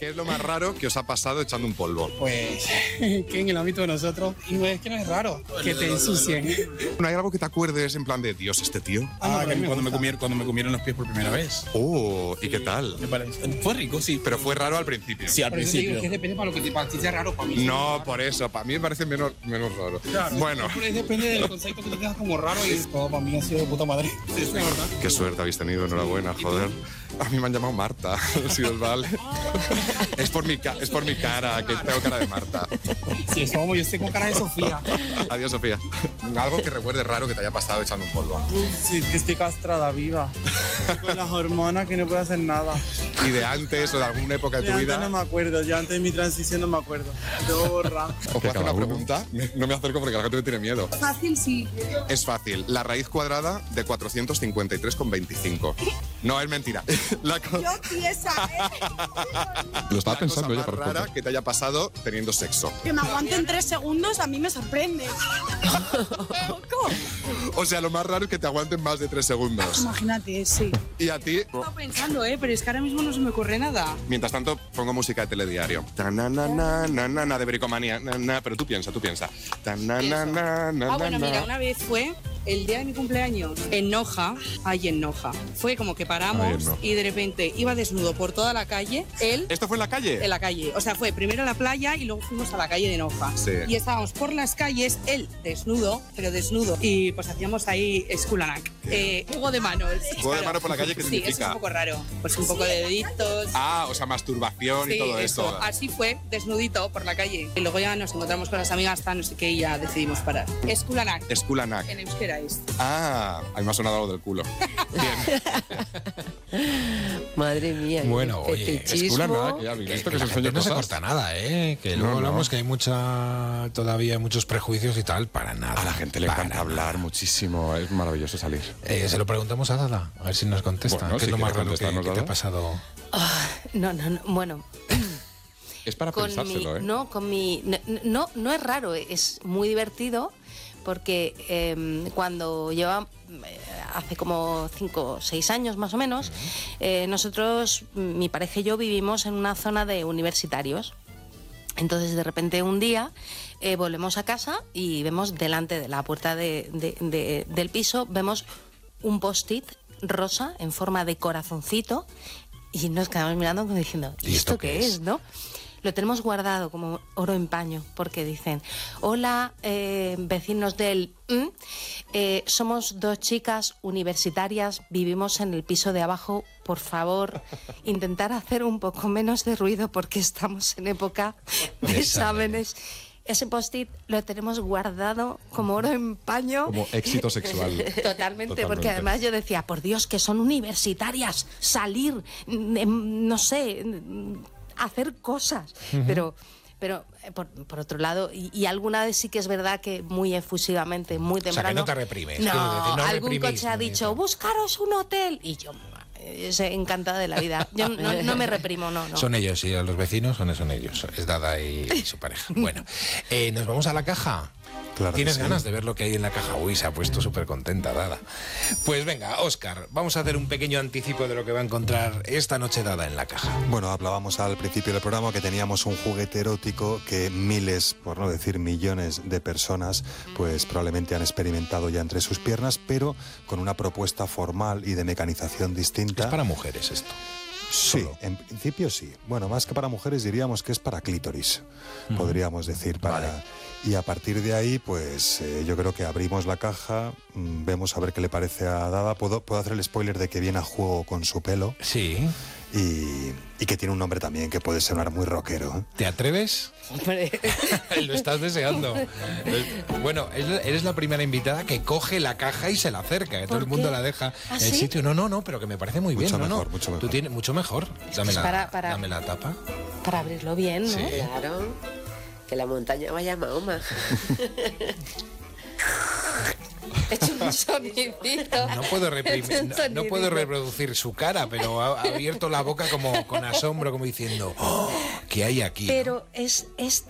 ¿Qué es lo más raro que os ha pasado echando un polvo? Pues que en el ámbito de nosotros, y no es que no es raro, que te ensucien. ¿No hay algo que te acuerdes en plan de Dios, este tío? Cuando me comieron los pies por primera vez. Oh, ¿y qué tal? Me parece. Fue rico, sí. Pero fue raro al principio. Sí, al principio. Es que depende para lo que para ti sea raro, para mí. No, por eso, para mí me parece menos raro. Claro, bueno. Depende del concepto que tú tengas como raro y todo para mí ha sido de puta madre. Sí, es verdad. Qué suerte habéis tenido, enhorabuena, joder. A mí me han llamado Marta, si os vale. Es por mi cara, que tengo cara de Marta. Sí, es como yo estoy con cara de Sofía. Adiós, Sofía. Algo que recuerdes raro que te haya pasado echando un polvo. Sí, que estoy castrada viva. Con las hormonas que no puedo hacer nada. ¿Y de antes o de alguna época de tu vida? No me acuerdo, yo antes de mi transición no me acuerdo. Debo borrar. ¿Os puedo hacer una pregunta? No me acerco porque la gente me tiene miedo. Fácil, sí. Es fácil. La raíz cuadrada de 453,25. No, es mentira. Yo tiesa, Lo estaba pensando ya. Rara que te haya pasado teniendo sexo. Que me aguanten 3 segundos a mí me sorprende. O sea, lo más raro es que te aguanten más de 3 segundos. Imagínate, sí. ¿Y a ti? Estoy pensando, pero es que ahora mismo no se me ocurre nada. Mientras tanto, pongo música de telediario. Ta-na-na-na-na-na, de bricomanía. Pero tú piensa. Bueno, mira, una vez fue el día de mi cumpleaños en Noja. Fue como que paramos y de repente iba desnudo por toda la calle. Él... ¿Esto fue en la calle? En la calle. O sea, fue primero a la playa y luego fuimos a la calle de Noja. Sí. Y estábamos por las calles, él desnudo, pero desnudo. Y pues hacíamos ahí Skulanak. Juego de manos. Juego de manos por la calle, ¿qué significa? Sí, eso es un poco raro. Pues un poco de deditos. Ah, o sea, masturbación y todo eso. Así fue, desnudito por la calle. Y luego ya nos encontramos con las amigas, no sé qué, y ya decidimos parar. Skulanak. Skulanak. En euskera es. Ah, ahí me ha sonado algo del culo. Bien. Madre mía. Bueno, oye, Skulanak, que ya habéis visto que se enseña no se cosas. corta nada, que luego hablamos que hay todavía muchos prejuicios y tal, para nada. A la gente le encanta hablar muchísimo, es maravilloso salir. Se lo preguntamos a Dada, a ver si nos contesta. Bueno, ¿Qué es lo más raro que Dada? te ha pasado? No, bueno. Es para pensárselo, No es raro, es muy divertido porque cuando lleva hace como 5 o 6 años más o menos, nosotros, mi pareja y yo, vivimos en una zona de universitarios. Entonces de repente un día volvemos a casa y vemos delante de la puerta del piso, vemos un post-it rosa en forma de corazoncito y nos quedamos mirando como diciendo, ¿y esto qué es, no? Lo tenemos guardado como oro en paño porque dicen, hola, vecinos del... somos 2 chicas universitarias, vivimos en el piso de abajo, por favor, intentar hacer un poco menos de ruido porque estamos en época de exámenes. Ese post-it lo tenemos guardado como oro en paño. Como éxito sexual. Totalmente, porque además yo decía, por Dios, que son universitarias, salir, no sé, hacer cosas. Pero por otro lado, y alguna vez sí que es verdad que muy efusivamente, muy temprano... O sea, que no te reprimes. No, no algún coche ha dicho, buscaros un hotel. Y yo... encantada de la vida. Yo no me reprimo, no. Son ellos, sí, los vecinos son ellos. Es Dada y su pareja. Bueno, nos vamos a la caja. Claro. ¿Tienes ganas de ver lo que hay en la caja? Uy, se ha puesto súper contenta Dada. Pues venga, Óscar, vamos a hacer un pequeño anticipo de lo que va a encontrar esta noche Dada en la caja. Bueno, hablábamos al principio del programa que teníamos un juguete erótico que miles, por no decir millones de personas, pues probablemente han experimentado ya entre sus piernas, pero con una propuesta formal y de mecanización distinta. Es para mujeres esto. Sí, en principio sí. Bueno, más que para mujeres diríamos que es para clítoris, podríamos decir. Vale. Y a partir de ahí, pues yo creo que abrimos la caja, vemos a ver qué le parece a Dada. Puedo hacer el spoiler de que viene a juego con su pelo. Sí. Y que tiene un nombre también que puede sonar muy rockero, ¿eh? ¿Te atreves? Hombre. Lo estás deseando. Bueno, eres la primera invitada que coge la caja y se la acerca, que todo el mundo la deja en el sitio. No, pero que me parece muy bien. Mucho mejor. Tú tienes mucho mejor. Dame la tapa. Para abrirlo bien, ¿no? Sí. Claro. Que la montaña vaya a Mahoma. He hecho un sonidito. No puedo reproducir su cara, pero ha abierto la boca como con asombro, como diciendo, ¿qué hay aquí? Pero es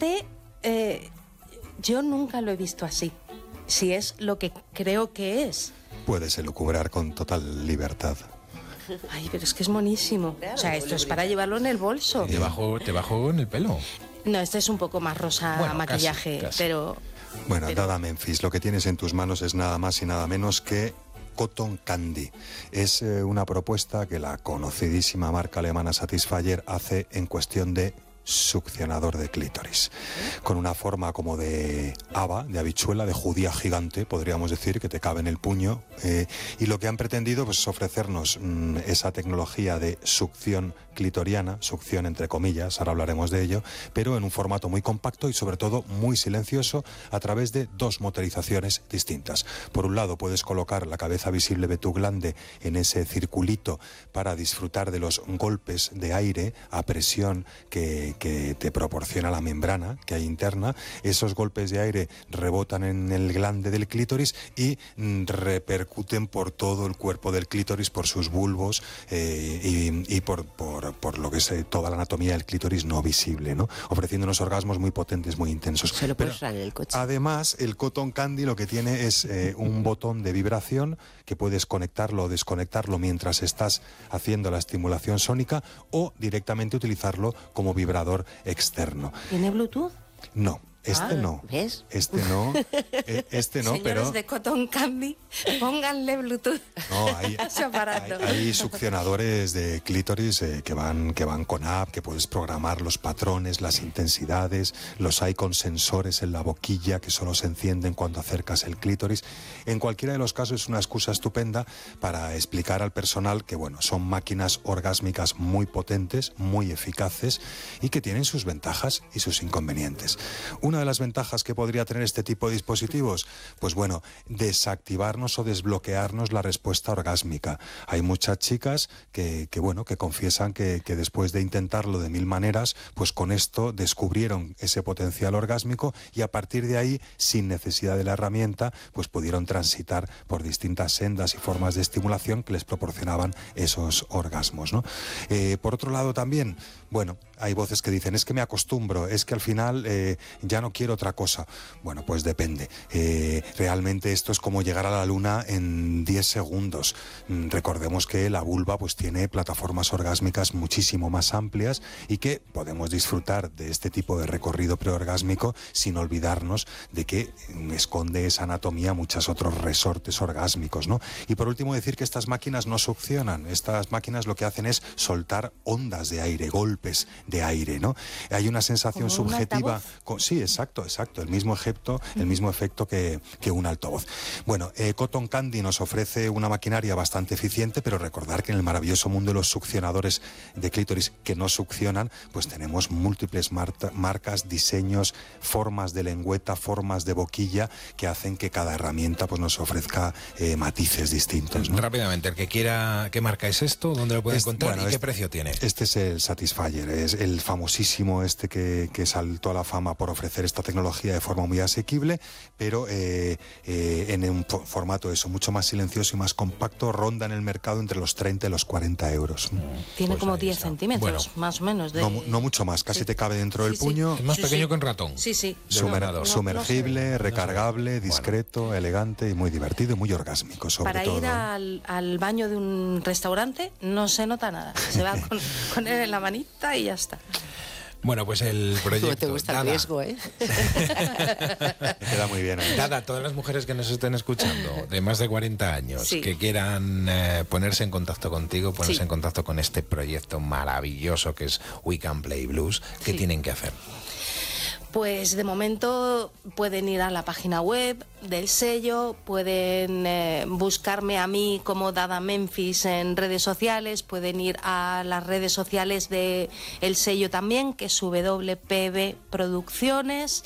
yo nunca lo he visto así. Si es lo que creo que es. Puedes elucubrar con total libertad. Ay, pero es que es monísimo. Claro, O sea, esto es para llevarlo en el bolso. Te bajo en el pelo. No, este es un poco más rosa Bueno, maquillaje, casi. pero... Bueno, Dada Memphis, lo que tienes en tus manos es nada más y nada menos que Cotton Candy. Es una propuesta que la conocidísima marca alemana Satisfyer hace en cuestión de succionador de clítoris, con una forma como de haba, de habichuela, de judía gigante, podríamos decir, que te cabe en el puño, y lo que han pretendido pues, es ofrecernos esa tecnología de succión clitoriana, succión entre comillas, ahora hablaremos de ello, pero en un formato muy compacto y sobre todo muy silencioso a través de dos motorizaciones distintas. Por un lado puedes colocar la cabeza visible de tu glande en ese circulito para disfrutar de los golpes de aire a presión que te proporciona la membrana que hay interna. Esos golpes de aire rebotan en el glande del clítoris y repercuten por todo el cuerpo del clítoris, por sus bulbos y por lo que es toda la anatomía del clítoris no visible, ¿no? Ofreciendo unos orgasmos muy potentes, muy intensos. Se lo puedes usar en el coche. Además, el Cotton Candy lo que tiene es un botón de vibración que puedes conectarlo o desconectarlo mientras estás haciendo la estimulación sónica o directamente utilizarlo como vibrador externo. ¿Tiene Bluetooth? No. No. ¿Ves? Este no, Señores pero... de Cotton Candy, pónganle Bluetooth. No, hay succionadores de clítoris que van con app, que puedes programar los patrones, las intensidades, los hay con sensores en la boquilla que solo se encienden cuando acercas el clítoris. En cualquiera de los casos es una excusa estupenda para explicar al personal que, bueno, son máquinas orgásmicas muy potentes, muy eficaces y que tienen sus ventajas y sus inconvenientes. Una de las ventajas que podría tener este tipo de dispositivos, pues bueno, desactivarnos o desbloquearnos la respuesta orgásmica. Hay muchas chicas que confiesan que después de intentarlo de 1000 maneras, pues con esto descubrieron ese potencial orgásmico y a partir de ahí, sin necesidad de la herramienta, pues pudieron transitar por distintas sendas y formas de estimulación que les proporcionaban esos orgasmos, ¿no? Por otro lado también, bueno, hay voces que dicen, es que me acostumbro, es que al final ya no quiero otra cosa. Bueno, pues depende. Realmente esto es como llegar a la luna en 10 segundos. Recordemos que la vulva pues tiene plataformas orgásmicas muchísimo más amplias y que podemos disfrutar de este tipo de recorrido preorgásmico sin olvidarnos de que esconde esa anatomía muchos otros resortes orgásmicos, ¿no? Y por último decir que estas máquinas no succionan. Estas máquinas lo que hacen es soltar ondas de aire, golpes de aire, ¿no? Hay una sensación subjetiva. Sí, exacto. El mismo efecto que un altavoz. Bueno, Cotton Candy nos ofrece una maquinaria bastante eficiente, pero recordar que en el maravilloso mundo de los succionadores de clítoris que no succionan, pues tenemos múltiples marcas, diseños, formas de lengüeta, formas de boquilla que hacen que cada herramienta pues nos ofrezca matices distintos, ¿no? Rápidamente, el que quiera, ¿qué marca es esto? ¿Dónde lo puede encontrar? ¿Y qué precio tiene? Este es el Satisfyer, es el famosísimo que saltó a la fama por ofrecer esta tecnología de forma muy asequible, pero en un formato mucho más silencioso y más compacto, ronda en el mercado entre los 30 y los 40 euros. Tiene como 10 centímetros, más o menos. No mucho más, casi te cabe dentro del puño. Es más pequeño que un ratón. Sí. Sumergible, recargable, discreto, elegante y muy divertido y muy orgásmico, sobre Para todo. ir al baño de un restaurante no se nota nada. Se va con él en la manita y ya está. Bueno, pues el proyecto... No te gusta el riesgo, ¿eh? Me queda muy bien. Dada, todas las mujeres que nos estén escuchando, de más de 40 años, que quieran ponerse en contacto contigo, ponerse en contacto con este proyecto maravilloso que es We Can Play Blues, ¿qué tienen que hacer? Pues de momento pueden ir a la página web del sello, pueden buscarme a mí como Dada Memphis en redes sociales, pueden ir a las redes sociales del sello también, que es WPB Producciones,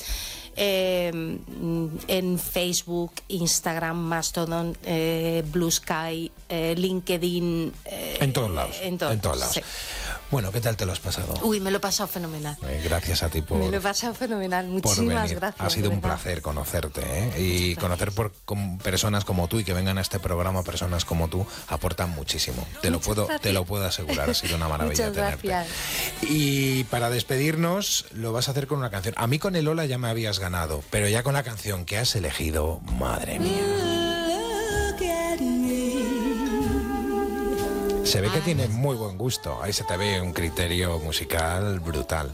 en Facebook, Instagram, Mastodon, Blue Sky, LinkedIn. En todos lados. En todos lados. Sí. Bueno, ¿qué tal te lo has pasado? Uy, me lo he pasado fenomenal. Gracias a ti por... Me lo he pasado fenomenal. Muchísimas gracias. Ha sido un placer conocerte, ¿eh? Y conocer con personas como tú y que vengan a este programa personas como tú aportan muchísimo. Te lo puedo asegurar. Ha sido una maravilla tenerte. Gracias. Y para despedirnos lo vas a hacer con una canción. A mí con el Hola ya me habías ganado, pero ya con la canción que has elegido, madre mía. Se ve que tiene muy buen gusto. Ahí se te ve un criterio musical brutal.